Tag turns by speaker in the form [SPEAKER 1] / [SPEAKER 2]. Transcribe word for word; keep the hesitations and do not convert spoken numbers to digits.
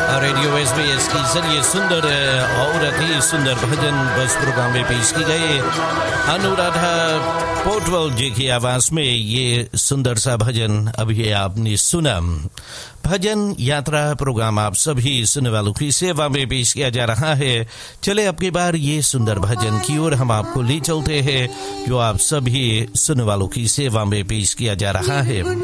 [SPEAKER 1] Radio SBS के जरिए सुंदर और अति सुंदर भजन बस प्रोग्राम में पेश की गई। अनुराधा पोटवल जी की आवाज में ये सुंदर सा भजन अभी आपने सुना। भजन यात्रा प्रोग्राम आप सभी सुनने वालों की सेवा में पेश किया जा रहा है। चले अब की बार ये सुंदर भजन की ओर हम आपको ले चलते हैं जो आप सभी सुनने वालों की सेवा में पेश किया जा रहा है।